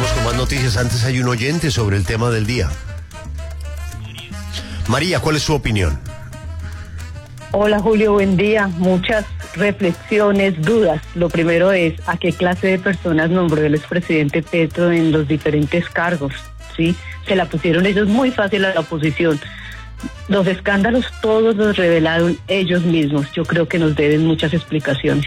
Vamos con más noticias. Antes hay un oyente sobre el tema del día. María, ¿cuál es su opinión? Hola Julio, buen día. Muchas reflexiones, dudas. Lo primero es, ¿a qué clase de personas nombró el expresidente Petro en los diferentes cargos? ¿Sí? Se la pusieron ellos muy fácil a la oposición. Los escándalos todos los revelaron ellos mismos. Yo creo que nos deben muchas explicaciones.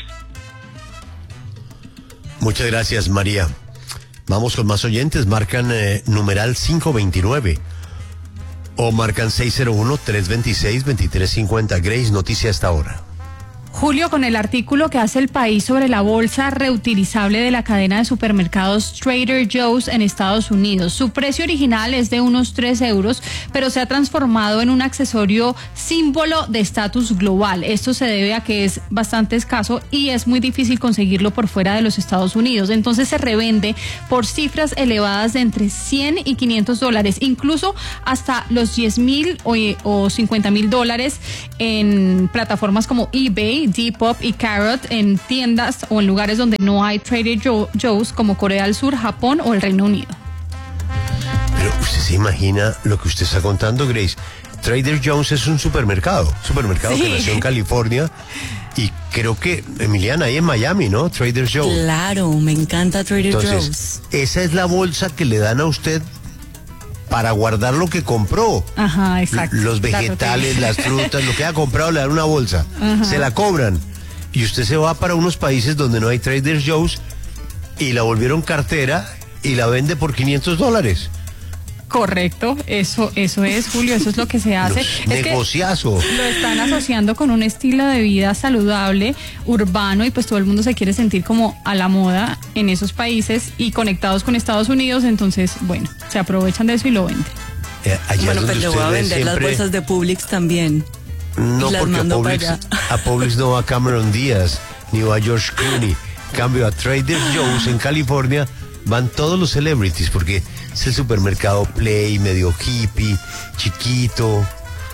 Muchas gracias, María. Vamos con más oyentes. Marcan numeral 529 o marcan 601-326-2350. Grace, noticia hasta ahora. Julio, con el artículo que hace El País sobre la bolsa reutilizable de la cadena de supermercados Trader Joe's en Estados Unidos. Su precio original es de unos 3 euros, pero se ha transformado en un accesorio símbolo de estatus global. Esto se debe a que es bastante escaso y es muy difícil conseguirlo por fuera de los Estados Unidos. Entonces se revende por cifras elevadas de entre 100 y 500 dólares, incluso hasta los 10,000 o 50,000 dólares en plataformas como eBay, Depop y Carrot, en tiendas o en lugares donde no hay Trader Joe's como Corea del Sur, Japón o el Reino Unido. Pero usted se imagina lo que usted está contando, Grace. Trader Joe's es un supermercado sí, que nació en California y creo que, Emiliana, ahí en Miami, ¿no? Trader Joe's. Claro, me encanta Trader Joe's. Esa es la bolsa que le dan a usted para guardar lo que compró. Ajá, exacto. Los vegetales, las frutas, lo que ha comprado le dan una bolsa. Ajá. Se la cobran. Y usted se va para unos países donde no hay Trader Joe's y la volvieron cartera y la vende por 500 dólares. Correcto, eso es, Julio, eso es lo que se hace. Negociazo. Lo están asociando con un estilo de vida saludable, urbano, y pues todo el mundo se quiere sentir como a la moda en esos países y conectados con Estados Unidos, entonces, bueno, se aprovechan de eso y lo venden. Bueno, pues le voy a vender las bolsas de Publix también. No, porque a Publix no va Cameron Díaz, ni va George Clooney. En cambio, a Trader Joe's en California van todos los celebrities, porque es el supermercado Play, medio hippie, chiquito,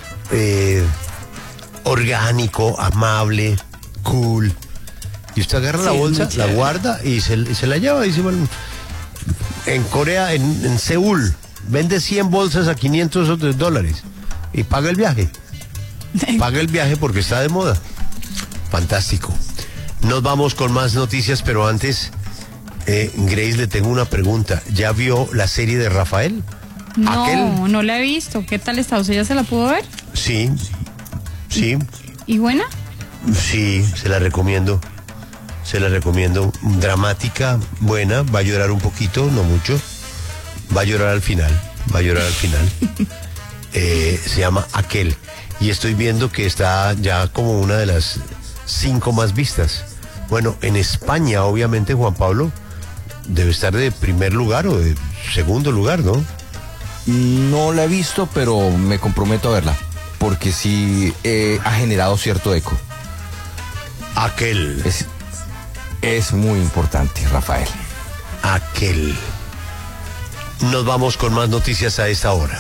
orgánico, amable, cool. Y usted agarra la bolsa, la guarda y se la lleva. Y dice, bueno, en Corea, en Seúl, vende 100 bolsas a 500 dólares y paga el viaje. Paga el viaje porque está de moda. Fantástico. Nos vamos con más noticias, pero antes... Grace, le tengo una pregunta. ¿Ya vio la serie de Rafael? No, no la he visto. ¿Qué tal está? ¿Usted ya se la pudo ver? Sí. ¿Y buena? Sí, se la recomiendo. Dramática, buena. Va a llorar un poquito, no mucho. Va a llorar al final. Se llama Aquel. Y estoy viendo que está ya como una de las 5 más vistas. Bueno, en España, obviamente, Juan Pablo debe estar de primer lugar o de segundo lugar, ¿no? No la he visto, pero me comprometo a verla, porque sí ha generado cierto eco. Aquel. Es muy importante, Rafael. Aquel. Nos vamos con más noticias a esta hora.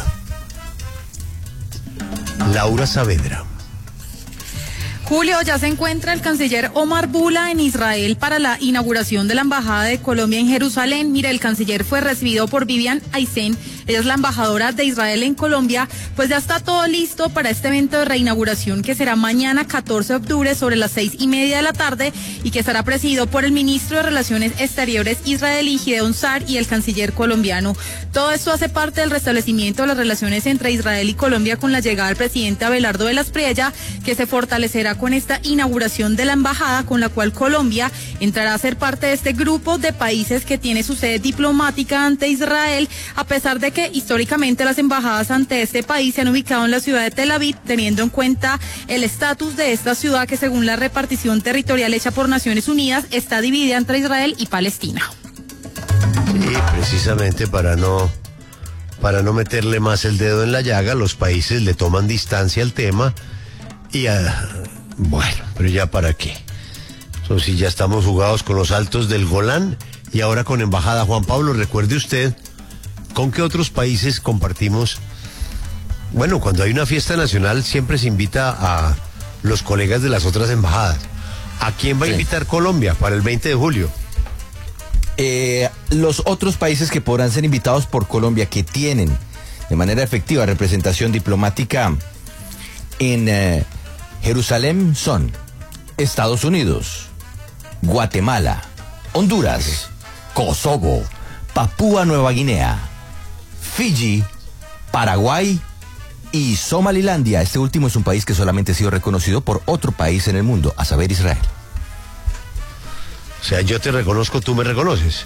Laura Saavedra. Julio, ya se encuentra el canciller Omar Bula en Israel para la inauguración de la Embajada de Colombia en Jerusalén. Mire, el canciller fue recibido por Vivian Aysen, ella es la embajadora de Israel en Colombia, pues ya está todo listo para este evento de reinauguración que será mañana 14 de octubre sobre las 6:30 de la tarde y que estará presidido por el ministro de Relaciones Exteriores israelí Gideon Sa'ar y el canciller colombiano. Todo esto hace parte del restablecimiento de las relaciones entre Israel y Colombia con la llegada del presidente Abelardo de la Espriella, que se fortalecerá con esta inauguración de la embajada, con la cual Colombia entrará a ser parte de este grupo de países que tiene su sede diplomática ante Israel, a pesar de que históricamente las embajadas ante este país se han ubicado en la ciudad de Tel Aviv, teniendo en cuenta el estatus de esta ciudad que, según la repartición territorial hecha por Naciones Unidas, está dividida entre Israel y Palestina. Sí, precisamente para no meterle más el dedo en la llaga, los países le toman distancia al tema y bueno, pero ya para qué. Entonces, si ya estamos jugados con los altos del Golán y ahora con embajada. Juan Pablo, recuerde usted, ¿con qué otros países compartimos? Bueno, cuando hay una fiesta nacional siempre se invita a los colegas de las otras embajadas. ¿A quién va a invitar Colombia para el 20 de julio? Los otros países que podrán ser invitados por Colombia, que tienen de manera efectiva representación diplomática en Jerusalén, son Estados Unidos, Guatemala, Honduras, Kosovo, Papúa Nueva Guinea, Fiji, Paraguay y Somalilandia. Este último es un país que solamente ha sido reconocido por otro país en el mundo, a saber, Israel. O sea, yo te reconozco, tú me reconoces.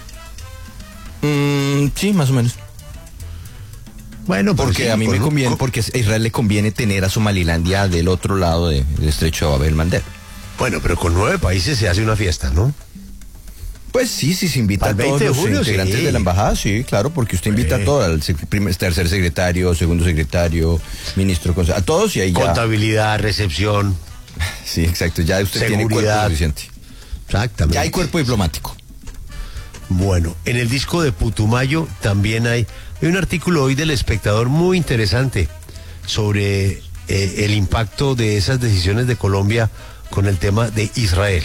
Sí, más o menos. Bueno, porque sí, a mí me conviene, porque a Israel le conviene tener a Somalilandia del otro lado del estrecho de Bab el-Mandeb. Bueno, pero con 9 países se hace una fiesta, ¿no? Pues sí, se invita a todos los integrantes de la embajada, sí, claro, porque usted invita a todos, al tercer secretario, segundo secretario, ministro, a todos y ahí ya... Contabilidad, recepción. Sí, exacto, ya usted seguridad. Tiene cuerpo suficiente. Exactamente. Ya hay cuerpo diplomático. Bueno, en el disco de Putumayo también hay un artículo hoy del Espectador muy interesante sobre el impacto de esas decisiones de Colombia con el tema de Israel.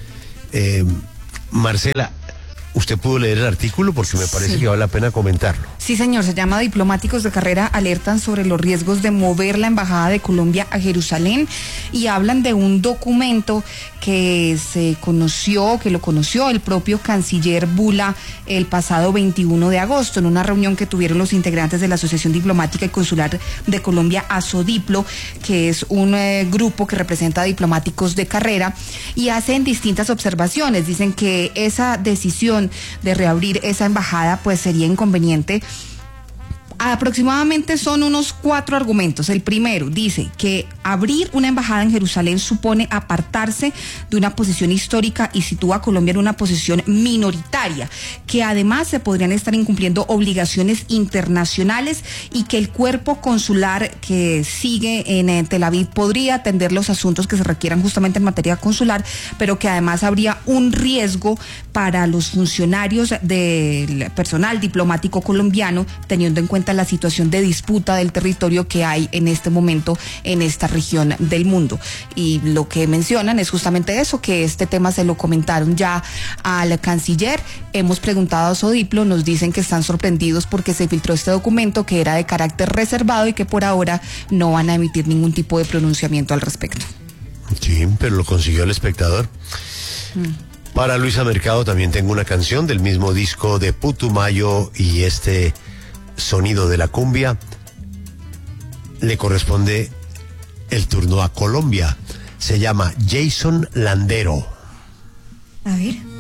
Marcela, ¿usted pudo leer el artículo? Porque me parece que vale la pena comentarlo. Sí, señor, se llama Diplomáticos de Carrera alertan sobre los riesgos de mover la Embajada de Colombia a Jerusalén y hablan de un documento que lo conoció el propio canciller Bula el pasado 21 de agosto en una reunión que tuvieron los integrantes de la Asociación Diplomática y Consular de Colombia, ASODIPLO, que es un grupo que representa a diplomáticos de carrera, y hacen distintas observaciones. Dicen que esa decisión de reabrir esa embajada pues sería inconveniente. Aproximadamente son unos 4 argumentos. El primero dice que abrir una embajada en Jerusalén supone apartarse de una posición histórica y sitúa a Colombia en una posición minoritaria, que además se podrían estar incumpliendo obligaciones internacionales y que el cuerpo consular que sigue en Tel Aviv podría atender los asuntos que se requieran justamente en materia consular, pero que además habría un riesgo para los funcionarios del personal diplomático colombiano, teniendo en cuenta la situación de disputa del territorio que hay en este momento en esta región del mundo. Y lo que mencionan es justamente eso, que este tema se lo comentaron ya al canciller. Hemos preguntado a Sodiplo, nos dicen que están sorprendidos porque se filtró este documento que era de carácter reservado y que por ahora no van a emitir ningún tipo de pronunciamiento al respecto. Sí, pero lo consiguió el Espectador. Para Luisa Mercado también tengo una canción del mismo disco de Putumayo, y este sonido de la cumbia le corresponde el turno a Colombia. Se llama Jason Landero. A ver.